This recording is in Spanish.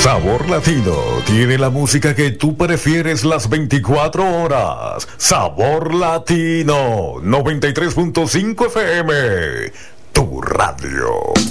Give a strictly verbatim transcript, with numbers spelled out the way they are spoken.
Sabor Latino tiene la música que tú prefieres las veinticuatro horas. Sabor Latino noventa y tres punto cinco F M, tu radio.